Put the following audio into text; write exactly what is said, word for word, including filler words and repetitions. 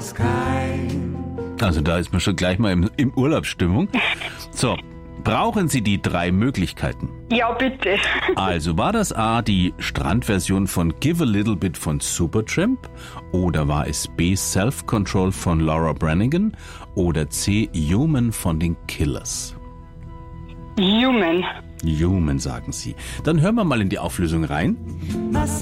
Also da ist man schon gleich mal im, im Urlaubsstimmung. So, brauchen Sie die drei Möglichkeiten? Ja, bitte. Also war das A, die Strandversion von Give a Little Bit von Supertramp? Oder war es B, Self-Control von Laura Branigan? Oder C, Human von den Killers? Human. Human, sagen Sie. Dann hören wir mal in die Auflösung rein.